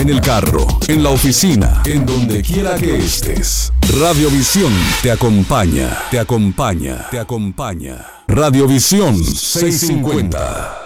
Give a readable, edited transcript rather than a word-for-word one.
en el carro, en la oficina, en donde quiera que estés. Radiovisión te acompaña, te acompaña, te acompaña. Radiovisión 650.